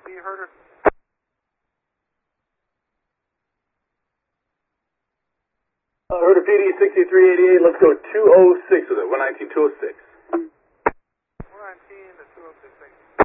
You heard her? Heard a PD 6388, let's go 206 with it, 119-206. 119 to 206, thank you.